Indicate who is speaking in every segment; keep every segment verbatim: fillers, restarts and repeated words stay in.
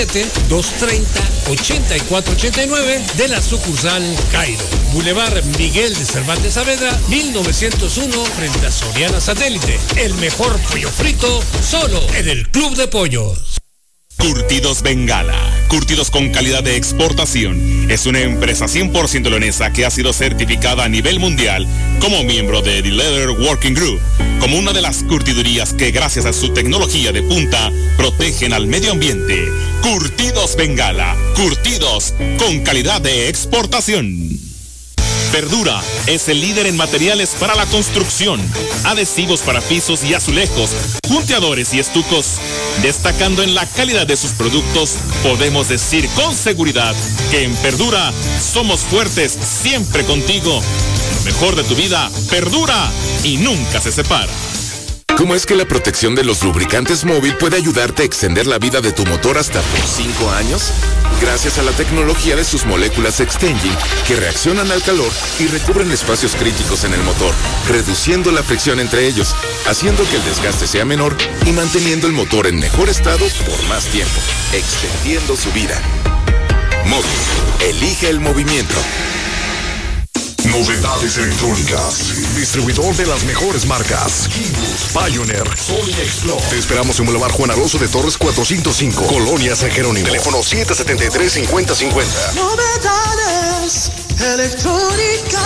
Speaker 1: dos treinta, ochenta y cuatro ochenta y nueve de la sucursal Cairo. Boulevard Miguel de Cervantes Saavedra, mil novecientos uno, frente a Soriana Satélite. El mejor pollo frito, solo en el Club de Pollos.
Speaker 2: Curtidos Bengala, curtidos con calidad de exportación. Es una empresa cien por ciento leonesa que ha sido certificada a nivel mundial como miembro de The Leather Working Group, como una de las curtidurías que gracias a su tecnología de punta protegen al medio ambiente. Curtidos Bengala, curtidos con calidad de exportación. Verdura es el líder en materiales para la construcción, adhesivos para pisos y azulejos, punteadores y estucos. Destacando en la calidad de sus productos, podemos decir con seguridad que en Verdura somos fuertes siempre contigo. Lo mejor de tu vida perdura y nunca se separa.
Speaker 3: ¿Cómo es que la protección de los lubricantes móvil puede ayudarte a extender la vida de tu motor hasta por cinco años? Gracias a la tecnología de sus moléculas Extenging, que reaccionan al calor y recubren espacios críticos en el motor, reduciendo la fricción entre ellos, haciendo que el desgaste sea menor y manteniendo el motor en mejor estado por más tiempo, extendiendo su vida. Móvil, elige el movimiento.
Speaker 4: Novedades electrónicas. Distribuidor de las mejores marcas. Kibus, Pioneer, Sony Explore. Te esperamos en Boulevard Juan Alonso de Torres cuatrocientos cinco, Colonia San Jerónimo. Teléfono siete siete tres, cinco cero cinco cero.
Speaker 5: Novedades electrónicas.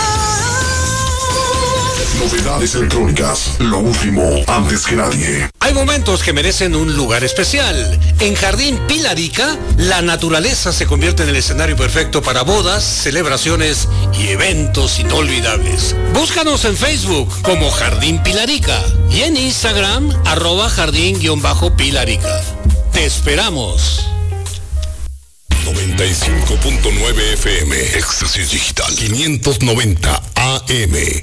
Speaker 4: Novedades electrónicas. Lo último, antes que nadie.
Speaker 1: Hay momentos que merecen un lugar especial. En Jardín Pilarica, la naturaleza se convierte en el escenario perfecto para bodas, celebraciones y eventos inolvidables. Búscanos en Facebook como Jardín Pilarica y en Instagram, arroba jardín-pilarica. Te esperamos.
Speaker 4: noventa y cinco punto nueve F M, Éxtasis Digital, quinientos noventa A M.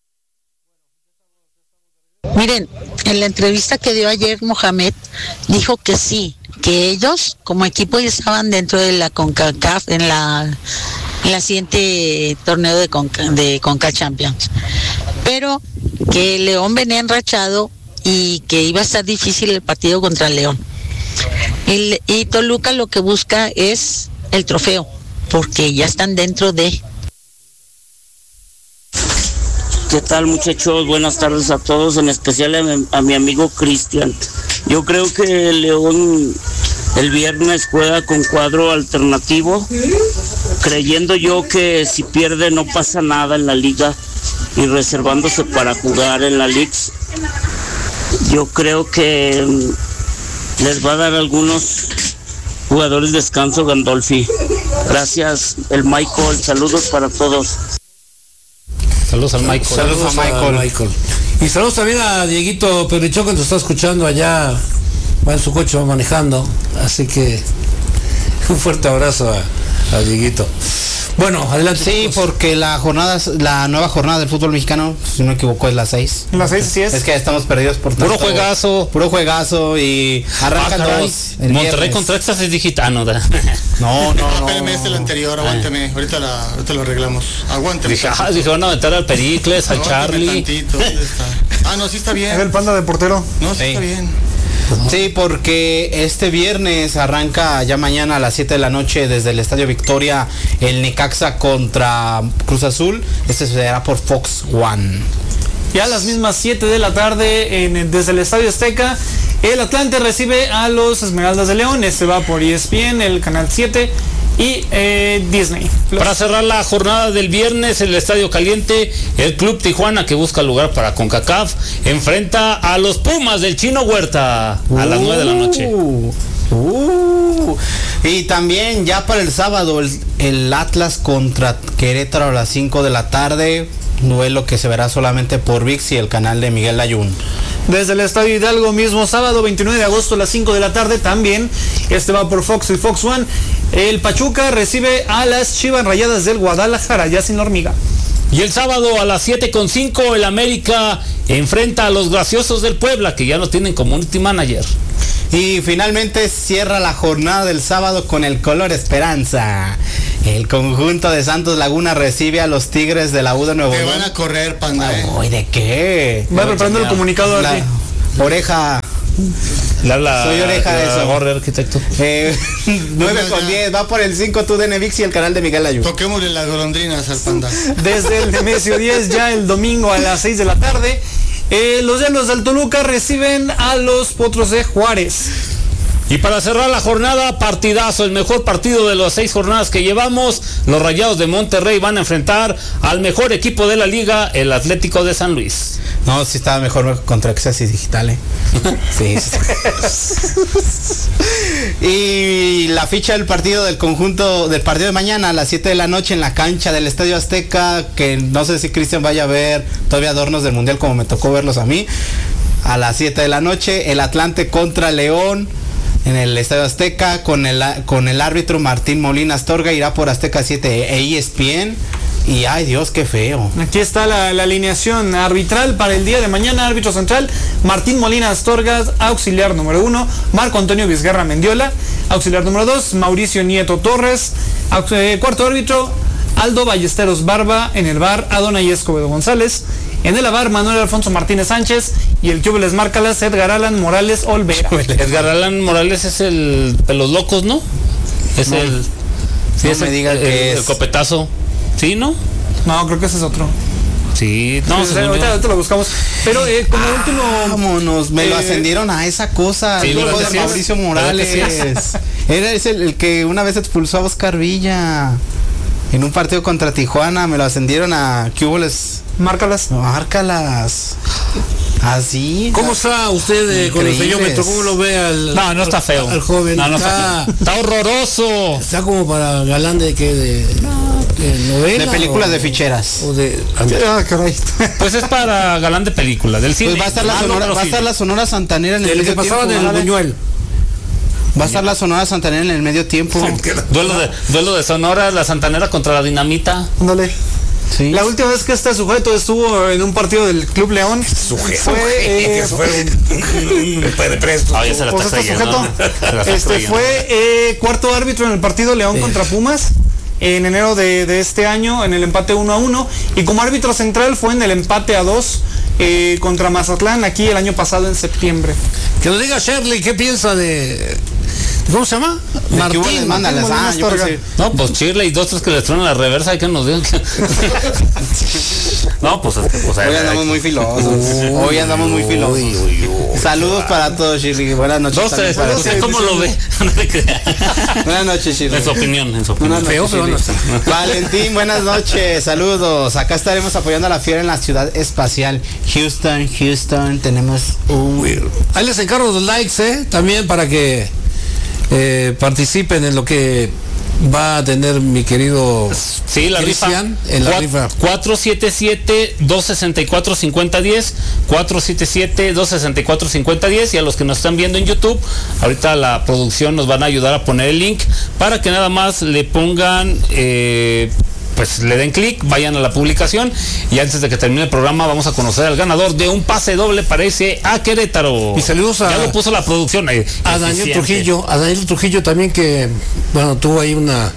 Speaker 6: Miren, en la entrevista que dio ayer Mohamed, dijo que sí, que ellos como equipo ya estaban dentro de la CONCACAF en la, en la siguiente torneo de Conca, de Conca Champions, pero que León venía enrachado y que iba a estar difícil el partido contra León. El, y Toluca lo que busca es el trofeo, porque ya están dentro de...
Speaker 7: ¿Qué tal, muchachos? Buenas tardes a todos, en especial a mi, a mi amigo Cristian. Yo creo que León el viernes juega con cuadro alternativo, creyendo yo que si pierde no pasa nada en la liga y reservándose para jugar en la Liga. Yo creo que les va a dar algunos jugadores descanso Gandolfi. Gracias, el Michael. Saludos para todos.
Speaker 8: Saludos al Michael.
Speaker 9: Saludos, saludos a, Michael. a Michael. Y saludos también a Dieguito Perrichón, que nos está escuchando allá, va en su coche, va manejando. Así que un fuerte abrazo a, a Dieguito. Bueno, adelante.
Speaker 8: Sí, porque la jornada, la nueva jornada del fútbol mexicano, si no me equivoco, es la seis.
Speaker 10: La seis sí es.
Speaker 8: Es que estamos perdidos por tanto.
Speaker 9: Puro juegazo.
Speaker 8: Puro juegazo y arrancan
Speaker 9: ah,
Speaker 8: dos.
Speaker 9: Monterrey contra Éxtasis Digital, ¿no?
Speaker 8: No, no, no.
Speaker 10: Espérame, este es el anterior, aguántame. Ahorita, la, ahorita lo arreglamos. Aguántame.
Speaker 9: Dije, ah, dije, van a meter al Pericles, al Charlie.
Speaker 10: Tantito, está? Ah, no, sí está bien.
Speaker 11: ¿Es el Panda de portero?
Speaker 10: No, sí, sí está bien.
Speaker 8: Sí, porque este viernes arranca ya mañana a las siete de la noche desde el Estadio Victoria el Necaxa contra Cruz Azul. Este será por Fox One.
Speaker 10: Ya a las mismas siete de la tarde en, desde el Estadio Azteca, el Atlante recibe a los Esmeraldas de León. Este va por E S P N, el canal siete y eh, Disney.
Speaker 9: Los... Para cerrar la jornada del viernes, el Estadio Caliente, el Club Tijuana, que busca lugar para CONCACAF, enfrenta a los Pumas del Chino Huerta a uh, las nueve de la noche.
Speaker 8: Uh, y también ya para el sábado el, el Atlas contra Querétaro a las cinco de la tarde, duelo que se verá solamente por V I X y el canal de Miguel Layún.
Speaker 10: Desde el Estadio Hidalgo, mismo sábado veintinueve de agosto a las cinco de la tarde también, este va por Fox y Fox One. El Pachuca recibe a las Chivas Rayadas del Guadalajara, ya sin la hormiga.
Speaker 9: Y el sábado a las siete con cinco el América enfrenta a los Graciosos del Puebla, que ya no tienen community manager.
Speaker 8: Y finalmente cierra la jornada del sábado con el Color Esperanza. El conjunto de Santos Laguna recibe a los Tigres de la U de Nuevo León.
Speaker 10: Te van a correr, Panda.
Speaker 8: Ay, ¿de qué?
Speaker 10: Va preparando el comunicado.
Speaker 8: La oreja.
Speaker 9: Le habla,
Speaker 8: Soy oreja de eso.
Speaker 9: Gorre, arquitecto.
Speaker 8: Eh, nueve con diez, va por el cinco tú de Nevix y el canal de Miguel Ayú.
Speaker 11: Toquémosle las golondrinas al panda.
Speaker 10: Desde el Nemesio diez, ya el domingo a las seis de la tarde, eh, los Diablos del Toluca reciben a los Potros de Juárez.
Speaker 9: Y para cerrar la jornada, partidazo, el mejor partido de las seis jornadas que llevamos. Los Rayados de Monterrey van a enfrentar al mejor equipo de la liga, el Atlético de San Luis.
Speaker 8: No, sí estaba mejor contra Éxtasis Digital, ¿eh? Sí. sí. Y la ficha del partido del conjunto, del partido de mañana a las siete de la noche en la cancha del Estadio Azteca, que no sé si Cristian vaya a ver todavía adornos del Mundial como me tocó verlos a mí. A las siete de la noche, el Atlante contra León. En el Estadio Azteca, con el, con el árbitro Martín Molina Astorga, irá por Azteca siete e E S P N. Y ay Dios, qué feo.
Speaker 10: Aquí está la, la alineación arbitral para el día de mañana. Árbitro central, Martín Molina Astorga, auxiliar número uno, Marco Antonio Vizguerra Mendiola, auxiliar número dos, Mauricio Nieto Torres, eh, cuarto árbitro, Aldo Ballesteros Barba, en el bar, Adonai Escobedo González, en el bar, Manuel Alfonso Martínez Sánchez, y el Cúbeles Márcalas, Edgar Alan Morales Olvera.
Speaker 9: Edgar Alan Morales es el de los locos, ¿no? Es no, el... Sí,
Speaker 8: no
Speaker 9: es
Speaker 8: me
Speaker 9: el,
Speaker 8: diga
Speaker 9: el,
Speaker 8: que
Speaker 9: el,
Speaker 8: es...
Speaker 9: el copetazo. ¿Sí, no?
Speaker 10: No, creo que ese es otro.
Speaker 9: Sí, no,
Speaker 10: sí, ahorita, ahorita lo buscamos. Pero eh, como ah, último...
Speaker 8: Vámonos, me eh, lo ascendieron a esa cosa.
Speaker 9: Sí,
Speaker 8: el hijo de Mauricio Morales. Era ese el, el que una vez expulsó a Oscar Villa. En un partido contra Tijuana me lo ascendieron a Cúboles.
Speaker 10: Márcalas.
Speaker 8: Márcalas. Así.
Speaker 9: ¿Cómo está usted eh, con el feyómetro? ¿Cómo lo ve al
Speaker 12: No, no está feo.
Speaker 9: Al joven.
Speaker 12: No, no
Speaker 9: está,
Speaker 12: está,
Speaker 9: está horroroso.
Speaker 12: Está como para galán de qué de, de novela.
Speaker 8: De películas
Speaker 12: o,
Speaker 8: de ficheras.
Speaker 12: O de
Speaker 8: ah, caray.
Speaker 9: Pues es para galán de película, del cine.
Speaker 8: Pues va a estar la sonora, va a estar la Sonora Santanera en el,
Speaker 12: el
Speaker 8: medio
Speaker 12: que pasaban en el Buñuel.
Speaker 8: Va a estar la Sonora Santanera en el medio tiempo.
Speaker 9: Duelo de, duelo de Sonora, la Santanera contra la Dinamita.
Speaker 10: Ándale. Sí. La última vez que este sujeto estuvo en un partido del Club León
Speaker 9: sujeto,
Speaker 10: fue, eh,
Speaker 9: que fue un, un prepresto. Ah, se la
Speaker 10: pues
Speaker 9: está
Speaker 10: este
Speaker 9: creyendo,
Speaker 10: sujeto
Speaker 9: ¿no?
Speaker 10: este fue eh, cuarto árbitro en el partido León sí. contra Pumas en enero de, de este año en el empate uno a uno, y como árbitro central fue en el empate a dos eh, contra Mazatlán aquí el año pasado en septiembre.
Speaker 12: Que nos diga Shirley qué piensa de... ¿Cómo se llama?
Speaker 8: Martín, Martín, mándales. Ah,
Speaker 9: no, pues Shirley y dos tres que les traen la reversa y que nos digan. No, pues es que pues,
Speaker 8: hoy andamos muy filosos. Hoy andamos muy filosos. Uy, uy, uy, Saludos uy, para todos, Shirley. Buenas noches.
Speaker 9: Dos tres, para ¿usted cómo lo ve?
Speaker 8: Buenas noches, Shirley.
Speaker 9: En su opinión, en su opinión.
Speaker 8: Feo, feo, no. Valentín, buenas noches. Saludos. Acá estaremos apoyando a la Fiera en la ciudad espacial. Houston, Houston. Tenemos un...
Speaker 12: Ahí les encargo los likes, ¿eh? También para que Eh, participen en lo que va a tener mi querido
Speaker 9: sí, la
Speaker 12: Cristian
Speaker 9: rifa.
Speaker 12: En la
Speaker 9: Cu
Speaker 12: rifa
Speaker 9: cuatro siete siete, dos seis cuatro, cinco cero uno cero cuatro siete siete, dos seis cuatro, cinco cero uno cero. Y a los que nos están viendo en YouTube, ahorita la producción nos van a ayudar a poner el link para que nada más le pongan eh, pues le den clic, vayan a la publicación, y antes de que termine el programa vamos a conocer al ganador de un pase doble para irse a Querétaro.
Speaker 12: Y saludos a...
Speaker 9: Ya lo puso la producción. Eh,
Speaker 12: a Daniel Trujillo, a Daniel Trujillo también, que bueno, tuvo ahí una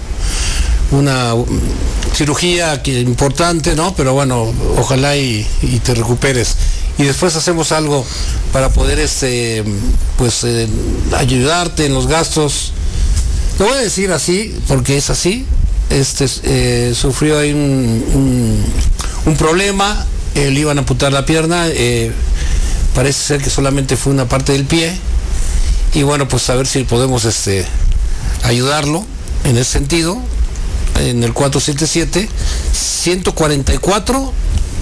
Speaker 12: una cirugía que importante, ¿no? Pero bueno, ojalá y, y te recuperes. Y después hacemos algo para poder este pues eh, ayudarte en los gastos. Lo voy a decir así porque es así. Este eh, sufrió ahí un, un, un problema, eh, le iban a amputar la pierna, eh, parece ser que solamente fue una parte del pie, y bueno, pues a ver si podemos este ayudarlo en ese sentido, en el cuatro siete siete, uno cuatro cuatro,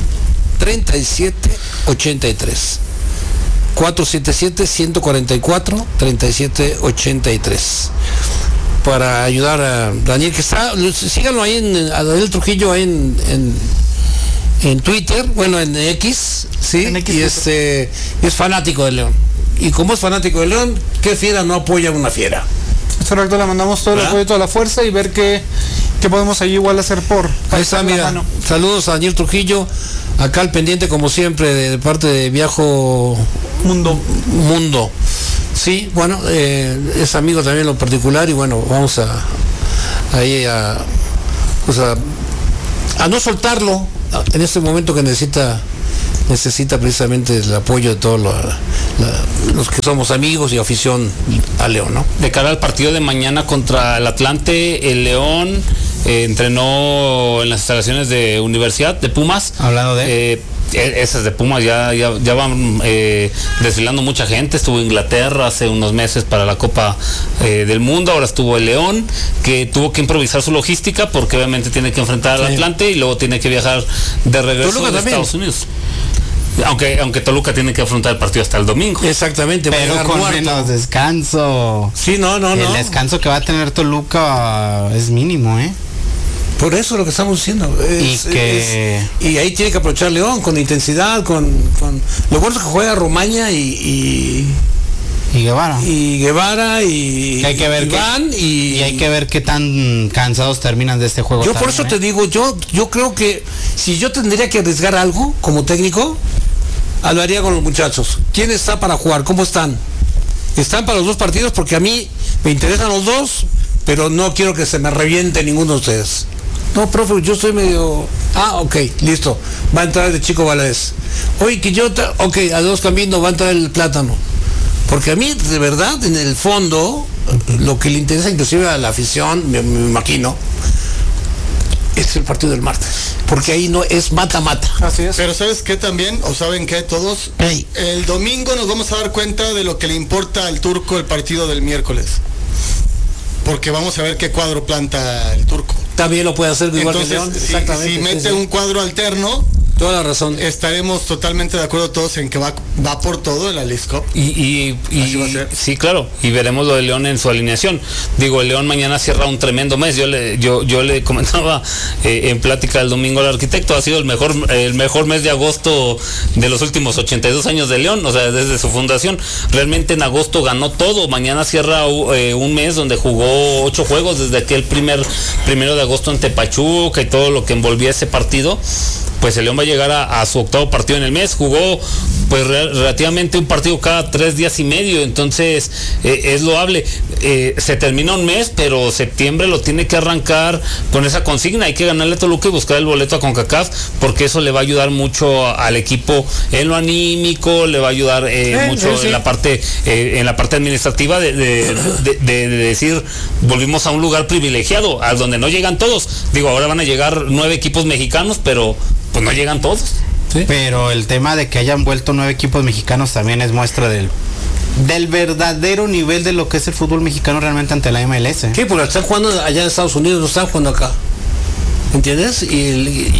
Speaker 12: tres siete ocho tres. cuatro siete siete, uno cuatro cuatro, tres siete ocho tres. Para ayudar a Daniel, que está, síganlo ahí en, a Daniel Trujillo ahí en, en, en Twitter, bueno, en X, sí, en X, y este es fanático de León. Y como es fanático de León, ¿qué fiera no apoya a una fiera?
Speaker 10: Correcto, le mandamos todo el apoyo, toda la fuerza, y ver qué, qué podemos ahí igual hacer por...
Speaker 12: Ahí está, mira, saludos a Daniel Trujillo, acá al pendiente como siempre de, de parte de Viajo
Speaker 10: Mundo.
Speaker 12: Mundo. Sí, bueno, eh, es amigo también en lo particular, y bueno, vamos a ahí a, pues a, a no soltarlo en este momento que necesita necesita precisamente el apoyo de toda la, la, los que somos amigos y afición a León, ¿no?
Speaker 1: De cara al partido de mañana contra el Atlante, el León eh, entrenó en las instalaciones de Universidad de Pumas.
Speaker 8: Hablando de...
Speaker 1: Eh, esas de Pumas ya, ya, ya van eh, desfilando mucha gente. Estuvo Inglaterra hace unos meses para la Copa eh, del Mundo, ahora estuvo el León, que tuvo que improvisar su logística porque obviamente tiene que enfrentar al sí. Atlante y luego tiene que viajar de regreso
Speaker 12: Toluca
Speaker 1: a
Speaker 12: también.
Speaker 1: Estados Unidos. Aunque, aunque Toluca tiene que afrontar el partido hasta el domingo.
Speaker 12: Exactamente,
Speaker 8: pero con muerto. menos descanso.
Speaker 12: Sí, no, no,
Speaker 8: el
Speaker 12: no.
Speaker 8: El descanso que va a tener Toluca es mínimo, ¿eh?
Speaker 12: Por eso es lo que estamos diciendo. Es,
Speaker 8: y que
Speaker 12: es, y ahí tiene que aprovechar León con intensidad, con, con lo bueno es que juega Romaña y,
Speaker 8: y y Guevara
Speaker 12: y Guevara y,
Speaker 8: que hay que ver
Speaker 12: Iván
Speaker 8: que,
Speaker 12: y,
Speaker 8: y hay que ver qué tan cansados terminan de este juego.
Speaker 12: Yo
Speaker 8: también,
Speaker 12: por eso
Speaker 8: ¿eh?
Speaker 12: te digo, yo yo creo que si yo tendría que arriesgar algo como técnico, hablaría con los muchachos. ¿Quién está para jugar? ¿Cómo están? ¿Están para los dos partidos? Porque a mí me interesan los dos, pero no quiero que se me reviente ninguno de ustedes. No, profe, yo estoy medio... Ah, ok, listo. Va a entrar el Chico Valadez. Oye, que yo... Ta... Ok, a dos cambiando va a entrar el Plátano. Porque a mí, de verdad, en el fondo, lo que le interesa inclusive a la afición, me, me imagino, es el partido del martes. Porque ahí no es mata-mata.
Speaker 11: Así es. Pero ¿sabes qué también? ¿O saben qué todos?
Speaker 12: Hey.
Speaker 11: El domingo nos vamos a dar cuenta de lo que le importa al Turco el partido del miércoles. Porque vamos a ver qué cuadro planta el Turco.
Speaker 12: También lo puede hacer igual
Speaker 11: Entonces,
Speaker 12: que León.
Speaker 11: Si,
Speaker 12: Exactamente.
Speaker 11: si mete
Speaker 12: sí, sí.
Speaker 11: un cuadro alterno,
Speaker 12: toda la razón.
Speaker 11: Estaremos totalmente de acuerdo todos en que va, va por todo en la Leagues Cup.
Speaker 1: Y, y, y sí, claro, y veremos lo de León en su alineación. Digo, el León mañana cierra un tremendo mes. Yo le, yo, yo le comentaba eh, en plática el domingo al arquitecto, ha sido el mejor, el mejor mes de agosto de los últimos ochenta y dos años de León, o sea, desde su fundación. Realmente en agosto ganó todo. Mañana cierra eh, un mes donde jugó ocho juegos desde aquel primer primero de agosto ante Pachuca y todo lo que envolvía ese partido. Pues el León va a llegar a, a su octavo partido en el mes. Jugó pues re, relativamente un partido cada tres días y medio, entonces eh, es loable. Eh, se termina un mes, pero septiembre lo tiene que arrancar con esa consigna. Hay que ganarle a Toluca y buscar el boleto a CONCACAF, porque eso le va a ayudar mucho al equipo en lo anímico, le va a ayudar eh, eh, mucho sí, sí. en la parte eh, en la parte administrativa de, de, de, de, de decir, volvimos a un lugar privilegiado, a donde no llegan todos. Digo, ahora van a llegar nueve equipos mexicanos, pero pues no llegan todos.
Speaker 8: ¿Sí? Pero el tema de que hayan vuelto nueve equipos mexicanos también es muestra del del verdadero nivel de lo que es el fútbol mexicano realmente ante la M L S.
Speaker 12: Sí, porque están jugando allá en Estados Unidos, no están jugando acá. ¿Entiendes? Y, y,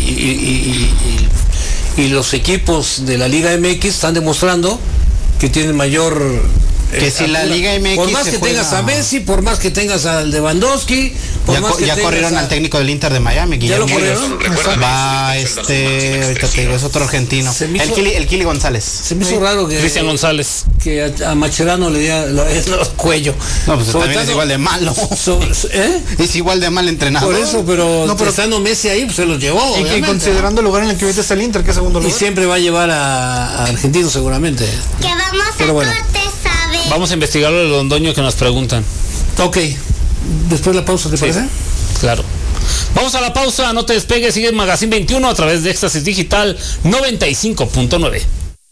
Speaker 12: y, y, y, y los equipos de la Liga M X están demostrando que tienen mayor...
Speaker 8: Que eh, si la Liga M X
Speaker 12: por más que juega... tengas a Messi, por más que tengas al Lewandowski, por
Speaker 8: ya,
Speaker 12: más que
Speaker 8: ya corrieron
Speaker 12: a...
Speaker 8: al técnico del Inter de Miami, Guillermo.
Speaker 12: ¿Ya lo corrieron?
Speaker 8: Va este, ahorita te digo, es otro argentino.
Speaker 12: Hizo,
Speaker 8: el, Kili, el Kili González.
Speaker 12: Se me hizo sí. raro que
Speaker 1: Cristian González
Speaker 12: que a, a Macherano le diera el cuello.
Speaker 8: No, pues también todo, es igual de malo.
Speaker 12: So, ¿eh?
Speaker 8: Es igual de mal entrenado.
Speaker 12: Por eso, pero, no, pero estando Messi ahí, pues se los llevó.
Speaker 10: Y que considerando el lugar en el que ahorita está el Inter, que es segundo lugar.
Speaker 12: Y siempre va a llevar a, a Argentino seguramente.
Speaker 13: Que vamos
Speaker 12: pero
Speaker 13: a
Speaker 12: bueno.
Speaker 13: corte, ¿sabe?
Speaker 1: Vamos a investigar lo de Londoño que nos preguntan.
Speaker 12: Ok. Después de la pausa, ¿te sí. parece?
Speaker 1: Claro. Vamos a la pausa, no te despegues, sigue en Magazine veintiuno a través de Éxtasis Digital noventa y cinco punto nueve.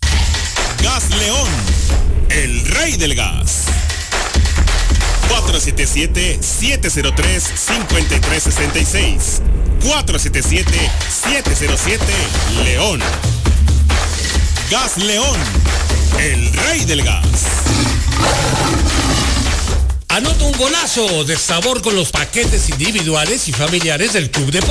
Speaker 2: Gas León, el rey del gas. cuatro siete siete, siete cero tres, cinco tres seis seis. cuatro siete siete, siete cero siete, León. Gas León, el rey del gas.
Speaker 14: Anota un golazo de sabor con los paquetes individuales y familiares del Club de